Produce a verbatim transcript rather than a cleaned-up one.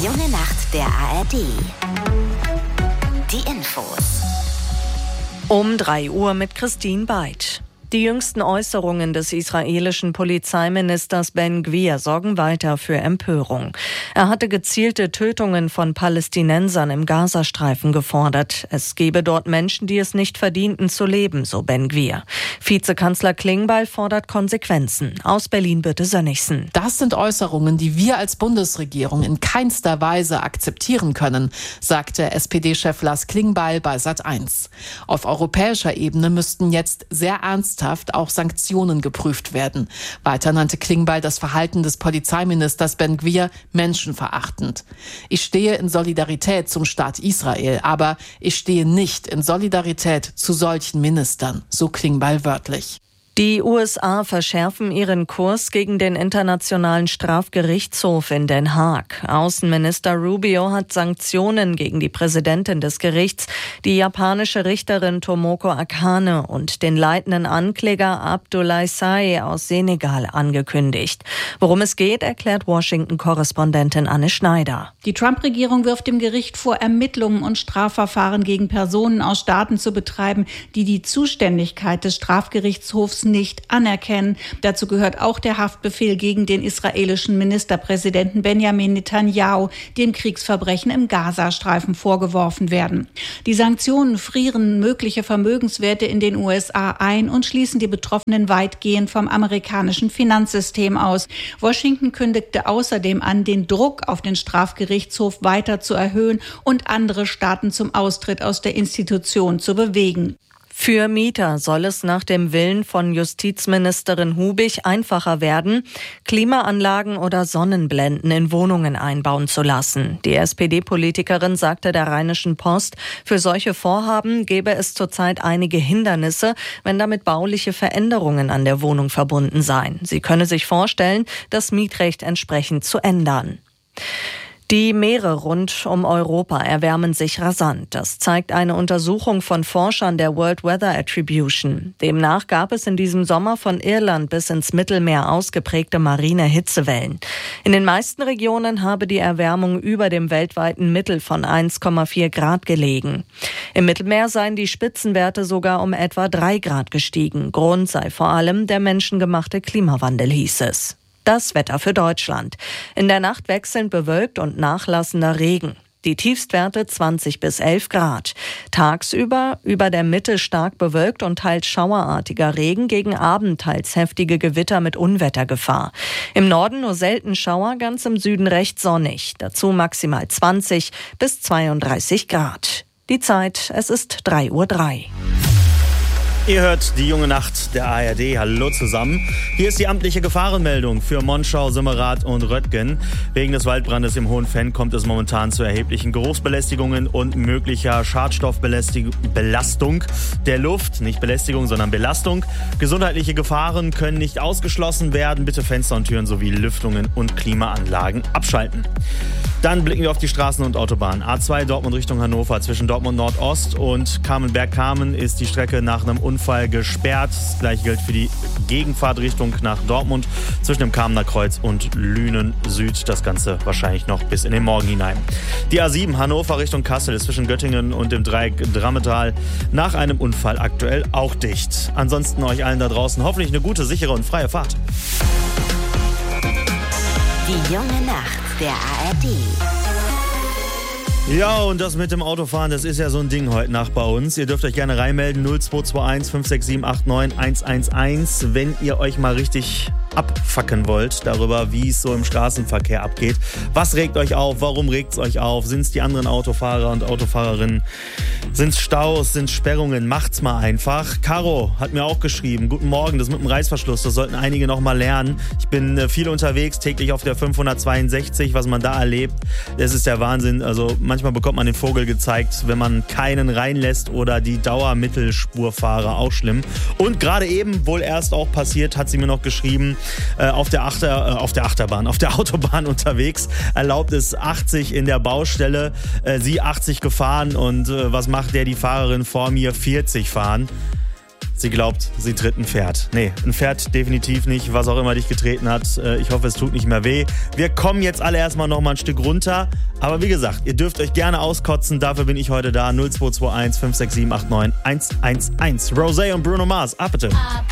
Die junge Nacht der A R D. Die Infos. Um drei Uhr mit Christine Beid. Die jüngsten Äußerungen des israelischen Polizeiministers Ben Gvir sorgen weiter für Empörung. Er hatte gezielte Tötungen von Palästinensern im Gazastreifen gefordert. Es gebe dort Menschen, die es nicht verdienten zu leben, so Ben Gvir. Vizekanzler Klingbeil fordert Konsequenzen. Aus Berlin Birte Sönnigsen. Das sind Äußerungen, die wir als Bundesregierung in keinster Weise akzeptieren können, sagte S P D-Chef Lars Klingbeil bei Sat eins. Auf europäischer Ebene müssten jetzt sehr ernsthaft auch Sanktionen geprüft werden. Weiter nannte Klingbeil das Verhalten des Polizeiministers Ben Gvir menschenverachtend. Ich stehe in Solidarität zum Staat Israel, aber ich stehe nicht in Solidarität zu solchen Ministern, so Klingbeil wörtlich. Die U S A verschärfen ihren Kurs gegen den Internationalen Strafgerichtshof in Den Haag. Außenminister Rubio hat Sanktionen gegen die Präsidentin des Gerichts, die japanische Richterin Tomoko Akane und den leitenden Ankläger Abdoulaye Sae aus Senegal angekündigt. Worum es geht, erklärt Washington-Korrespondentin Anne Schneider. Die Trump-Regierung wirft dem Gericht vor, Ermittlungen und Strafverfahren gegen Personen aus Staaten zu betreiben, die die Zuständigkeit des Strafgerichtshofs nicht anerkennen. Dazu gehört auch der Haftbefehl gegen den israelischen Ministerpräsidenten Benjamin Netanyahu, dem Kriegsverbrechen im Gazastreifen vorgeworfen werden. Die Sanktionen frieren mögliche Vermögenswerte in den U S A ein und schließen die Betroffenen weitgehend vom amerikanischen Finanzsystem aus. Washington kündigte außerdem an, den Druck auf den Strafgerichtshof weiter zu erhöhen und andere Staaten zum Austritt aus der Institution zu bewegen. Für Mieter soll es nach dem Willen von Justizministerin Hubig einfacher werden, Klimaanlagen oder Sonnenblenden in Wohnungen einbauen zu lassen. Die S P D-Politikerin sagte der Rheinischen Post, für solche Vorhaben gäbe es zurzeit einige Hindernisse, wenn damit bauliche Veränderungen an der Wohnung verbunden seien. Sie könne sich vorstellen, das Mietrecht entsprechend zu ändern. Die Meere rund um Europa erwärmen sich rasant. Das zeigt eine Untersuchung von Forschern der World Weather Attribution. Demnach gab es in diesem Sommer von Irland bis ins Mittelmeer ausgeprägte marine Hitzewellen. In den meisten Regionen habe die Erwärmung über dem weltweiten Mittel von eins Komma vier Grad gelegen. Im Mittelmeer seien die Spitzenwerte sogar um etwa drei Grad gestiegen. Grund sei vor allem der menschengemachte Klimawandel, hieß es. Das Wetter für Deutschland. In der Nacht wechselnd bewölkt und nachlassender Regen. Die Tiefstwerte zwanzig bis elf Grad. Tagsüber über der Mitte stark bewölkt und teils schauerartiger Regen, gegen Abend teils heftige Gewitter mit Unwettergefahr. Im Norden nur selten Schauer, ganz im Süden recht sonnig. Dazu maximal zwanzig bis zweiunddreißig Grad. Die Zeit, es ist drei Uhr drei. Ihr hört die junge Nacht der A R D. Hallo zusammen. Hier ist die amtliche Gefahrenmeldung für Monschau, Simmerath und Röttgen. Wegen des Waldbrandes im Hohenfenn kommt es momentan zu erheblichen Geruchsbelästigungen und möglicher Schadstoffbelastung der Luft. Nicht Belästigung, sondern Belastung. Gesundheitliche Gefahren können nicht ausgeschlossen werden. Bitte Fenster und Türen sowie Lüftungen und Klimaanlagen abschalten. Dann blicken wir auf die Straßen und Autobahnen. A zwei Dortmund Richtung Hannover. Zwischen Dortmund Nordost und Kamenberg-Kamen ist die Strecke nach einem Unfall gesperrt. Das gleiche gilt für die Gegenfahrtrichtung nach Dortmund zwischen dem Kamener Kreuz und Lünen Süd. Das Ganze wahrscheinlich noch bis in den Morgen hinein. Die A sieben Hannover Richtung Kassel ist zwischen Göttingen und dem Dreieck Drammetal nach einem Unfall aktuell auch dicht. Ansonsten euch allen da draußen hoffentlich eine gute, sichere und freie Fahrt. Die junge Nacht der A R D. Ja, und das mit dem Autofahren, das ist ja so ein Ding heute Nacht bei uns. Ihr dürft euch gerne reinmelden, null zwei zwei eins fünf sechs sieben acht neun eins eins eins, wenn ihr euch mal richtig abfacken wollt darüber, wie es so im Straßenverkehr abgeht. Was regt euch auf? Warum regt es euch auf? Sind es die anderen Autofahrer und Autofahrerinnen? Sind es Staus? Sind es Sperrungen? Macht's mal einfach. Caro hat mir auch geschrieben, guten Morgen, das mit dem Reißverschluss, das sollten einige noch mal lernen. Ich bin äh, viel unterwegs, täglich auf der fünfhundertzweiundsechzig, was man da erlebt, das ist der Wahnsinn. Also manchmal bekommt man den Vogel gezeigt, wenn man keinen reinlässt, oder die Dauermittelspurfahrer, auch schlimm. Und gerade eben, wohl erst auch passiert, hat sie mir noch geschrieben, äh, auf der Achter, äh, auf der Achterbahn, auf der Autobahn unterwegs, erlaubt es achtzig in der Baustelle, äh, sie achtzig gefahren und äh, was macht der, die Fahrerin vor mir, vierzig fahren. Sie glaubt, sie tritt ein Pferd. Nee, ein Pferd definitiv nicht, was auch immer dich getreten hat. Ich hoffe, es tut nicht mehr weh. Wir kommen jetzt alle erstmal noch mal ein Stück runter. Aber wie gesagt, ihr dürft euch gerne auskotzen. Dafür bin ich heute da. null zwei zwei eins fünf sechs sieben acht neun eins eins eins. Rosé und Bruno Mars. Ab bitte.